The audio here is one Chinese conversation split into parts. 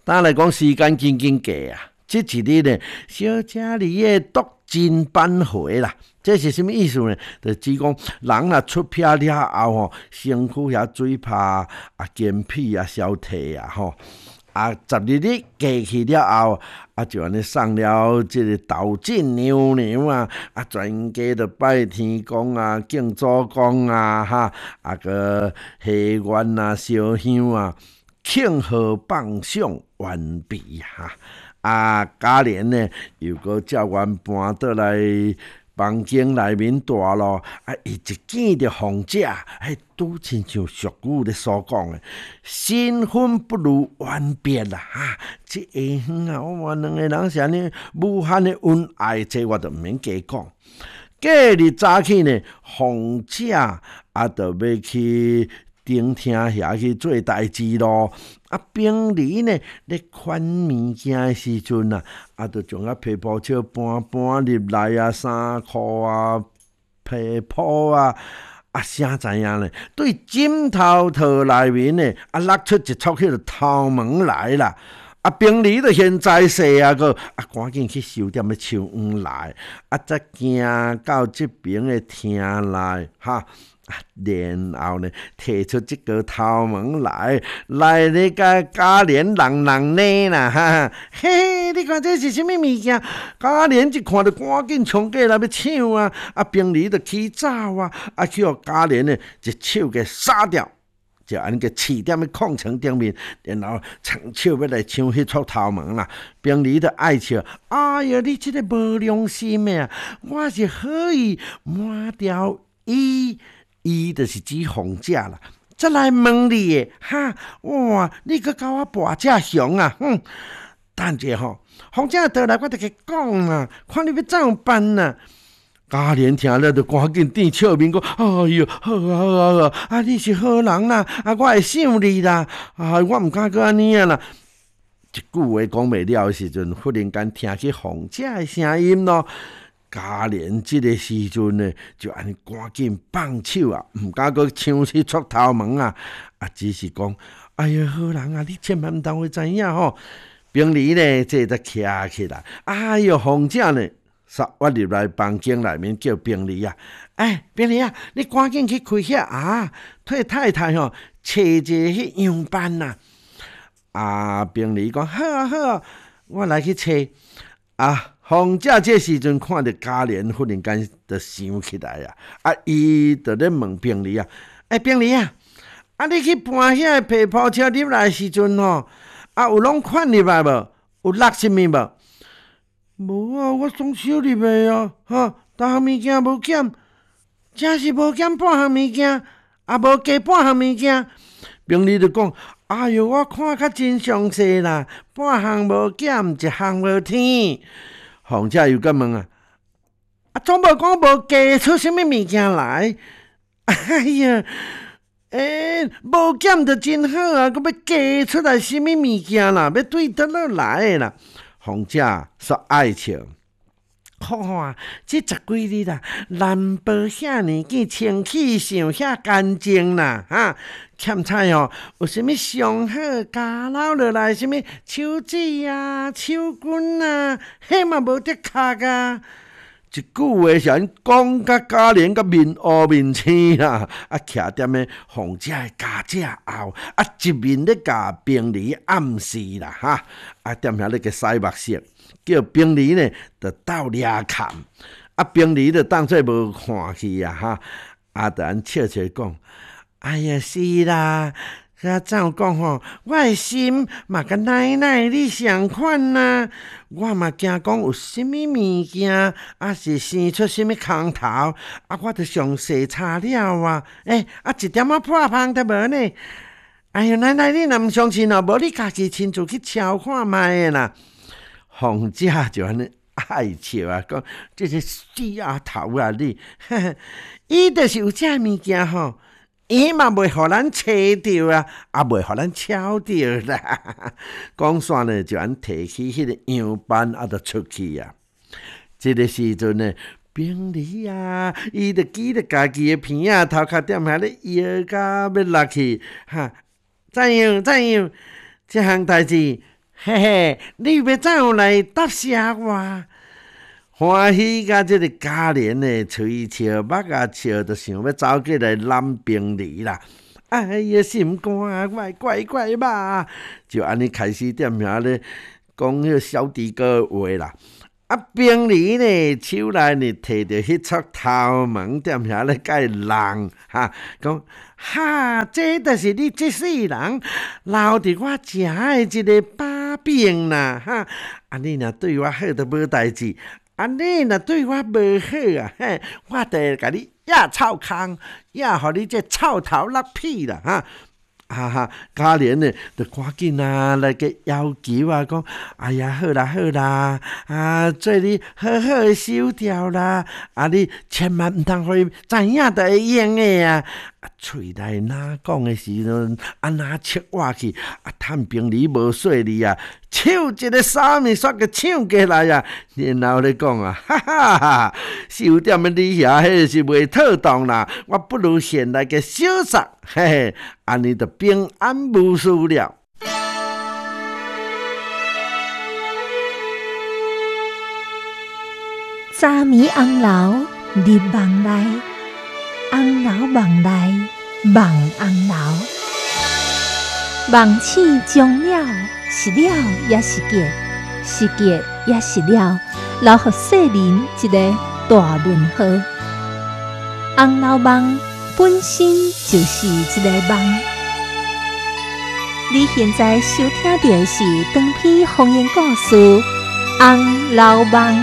当来讲时间紧紧过啊，这一日呢，小姐你的独金扳回啦。这是什么意思呢？就只讲人若出癖了后吼，身躯遐水泡啊、肩膀啊、消退啊吼。12日过去了后，就安尼送了这个斗阵牛啊，全家就拜天公啊、敬祖公啊，个下愿啊、烧香啊，庆贺放送完毕家莲呢又搁叫阮搬倒来房间内面住咯，伊一见着凤姐，拄亲像俗语咧所讲的，新婚不如完别啦这下远我两个人是安尼无限的恩爱，这我就毋免加讲。隔日早起呢，凤姐就要去顶厅遐去做代志咯。平日呢咧款物件的时阵就将被铺车搬入来衫裤被铺啥知影呢？对枕头套内面呢落出一撮迄个头毛来啦。平日就现在势个赶紧去收点的树黄来，则行到这边的厅内然后呢，摕出这个头毛来咧甲家莲人呢啦嘿，你看这是什么物件？家莲一看就赶紧冲过来要抢平日就起走去互家莲呢一手给杀掉。就安尼个试点的空层顶面，然后长手要来抢迄撮头毛啦。平日就爱笑，哎呀，你这个无良心的我是可以抹掉伊就是指凤姐啦。再来问你的哇，你搁甲我跋这熊等者吼，凤姐倒来我就去讲看你要怎样办家莲听了就赶紧点笑面讲，哎哟，好你是好人啦，我会想你啦，我毋敢搁安尼啦。一句话讲袂了的时阵，忽然间听起凤姐的声音咯。家莲这个时阵呢，就安尼赶紧放手毋敢搁抢去撮头毛只是讲，哎呀，好人你千万毋当会知影吼。平日呢，这才徛起来，哎哟，凤姐呢？我入来房间内面叫平儿平儿你赶紧去开遐替太太找一个迄样班平儿讲好我来去找凤姐这时阵看到家莲忽然间就想起来伊就咧问平儿平儿你去搬遐皮包车入来时阵有拢款入来无？有落什么无？无我总少入去逐项物件无减，真是无减半项物件，无加半项物件。平日就讲，哎哟，我看较真详细啦，半项无减，一项无添。凤姐又甲问总无讲无加出什么物件来？哎呀，无减就真好佮要加出来什么物件啦？要对得落来啦？凤姐煞爱笑，这十几日男无遐年纪，清气想遐干净啦欠菜有啥物上好加捞落来？什物手指手棍迄嘛无得卡一句话是安讲甲家莲甲面乌面青啦，徛踮咧凤姐的家姐后，一面咧甲平儿暗示啦踮遐咧个洗目色，叫平儿呢就斗掠看，平儿就当作无看去就安笑笑讲，哎呀是啦。怎样讲我的心嘛甲奶奶你相款我嘛惊讲有啥物物件是生出啥物空头我着详细查了一点破芳都无呢。哎呀，奶奶你若毋相信无你家己亲自去敲看卖啦。凤姐就安尼爱笑讲这是死丫头你，伊就是有这物件伊嘛袂互咱找着袂互咱抄着啦。讲煞呢，就安摕起迄个样板就出去这个时阵呢，平儿伊就记得家己的鼻头壳踮遐咧摇甲要落去怎样？这项代志嘿嘿，你要怎样来答谢我？欢喜甲即个家莲呢，喙笑目啊笑，就想要走过来揽冰梨啦。哎呀，心肝怪怪吧，就安尼开始踮遐咧讲迄小弟哥话啦。啊，冰梨呢手内呢摕着迄撮头毛，踮遐咧甲伊人讲哈，这就是你这世人留伫我食的一个把柄啦哈。安尼若对我好，就无代志。安尼若对我无好啊，我就甲你压臭空，压互你这臭头落屁啦哈！家莲呢，就赶紧来个要求啊，讲哎呀，好啦，做你好好的收掉啦，你千万毋通互伊知影就会用的啊！喙内哪讲的时阵，哪切我去，趁冰梨无细哩啊，手一个三面煞个抢过来啊，然后咧讲啊，哈哈，收点的你遐迄是袂妥当啦，我不如先来个小杀，嘿嘿，安尼就平安无事了。 早暝红楼入梦内，红楼梦内梦红楼。梦醒终了，是了也是结，是结也是了，留予世人一个大问号。红楼梦本身就是一个梦。你现在收听到的是长篇方言故事《红楼梦》。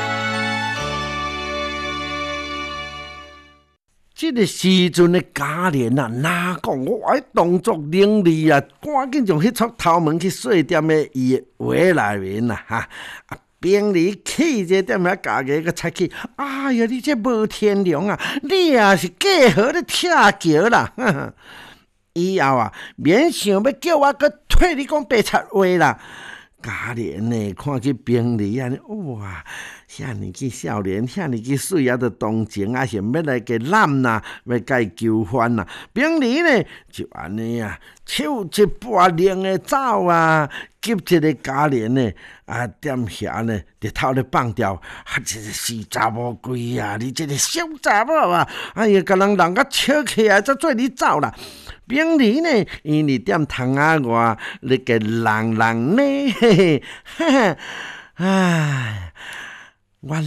这个时阵的家莲啊，哪讲我爱动作伶俐啊，赶紧从迄撮头毛去细点的伊的话内面啦哈。冰梨气这点遐家己个出去，哎呀，你这无天良啊！你也是过河咧踢桥啦！以后啊，免想要叫我搁替你讲白贼话啦。家莲呢，看去冰梨安尼，哇！遐年纪少年，遐年纪水啊，就同情啊，想要来个揽啦，要甲伊求欢啦。冰梨呢，就安尼啊，手一拨灵的走啊，急一个家莲呢，踮遐呢，日头咧放掉，这个死查某鬼啊！你这个小查某啊，哎呀，甲人甲笑起来，才做你走啦。冰梨呢，因为踮窗仔外，咧个人呢，嘿嘿，唉。我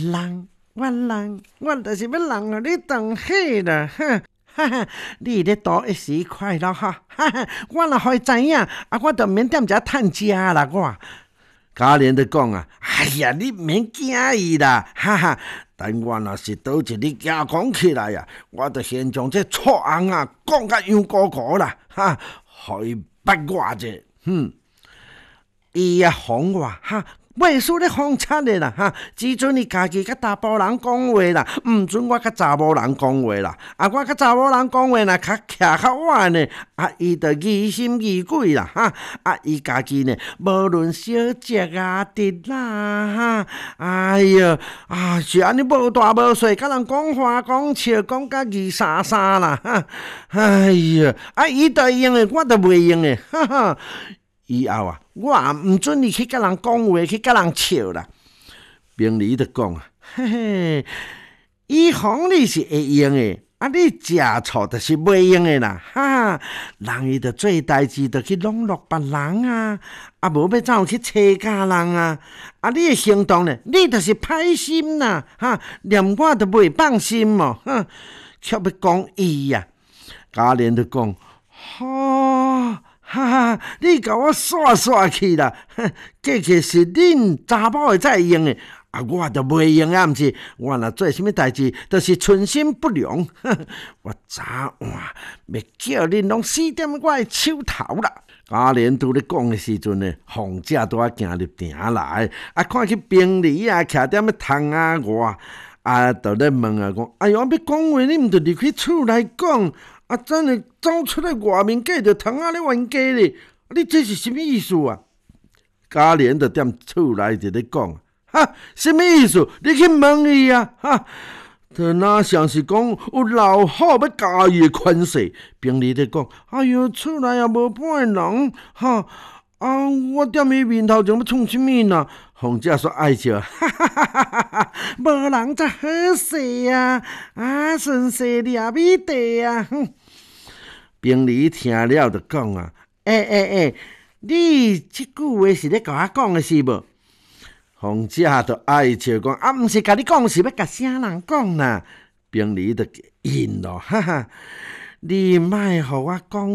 就是要人啊！你当起啦，你咧多一时快乐哈！我若互伊知影，我就免踮遮趁食啦。我家莲就讲啊，哎呀，你免惊伊啦，但我若是倒一日惊讲起来啊，我就先将这臭翁啊讲甲杨哥哥啦，互伊捌我者，伊哄我袂输咧风惨的啦只准你家己甲查甫人讲话啦，毋准我甲查某人讲话啦。我甲查某人讲话若较徛较晚呢，伊就疑心疑鬼啦伊家己呢，无论小姐啊、直啦哎呀是安尼无大无小，甲人讲话讲笑，讲甲二三三啦哎呀伊就会用的，我就袂用的以后啊，我也毋准你去甲人讲话，去甲人笑啦。冰梨就讲啊，嘿嘿，以防你是会用的，你食醋就是袂用的啦，人伊就做代志，就去笼络别人啊，无要怎去欺假人啊，你的行动呢，你就是歹心啦，连我都袂放心哦，却要讲伊呀，家莲就讲，你甲我煞去啦！过去是恁查某的才用的，我就袂用啊，毋是？我若做啥物代志，就是存心不良。我早晚要叫恁拢死踮我的手头啦！家莲拄咧讲的时阵呢，凤姐拄啊行入店来，看去冰梨啊，徛踮咧窗仔外，就咧问讲，哎呦，我要讲话，你毋着入去厝内讲？真的走出来外面，隔着窗仔咧冤家咧，你这是什么意思啊？家莲就踮厝内就咧讲，什么意思？你去问伊啊，就哪像是讲有老虎要加伊的权势。平日咧讲，哎哟，厝内也无半个人， 啊，我踮伊面头前要创啥物呢？凤姐煞爱笑，哈哈哈哈哈哈！无人才好势啊！啊，顺势掠美地啊！哼！冰梨听了就讲啊，你即句话是咧甲我讲的是无？凤姐就爱笑讲，啊，毋是甲你讲，是要甲啥人讲啦？冰梨就应咯，哈哈！你莫互我讲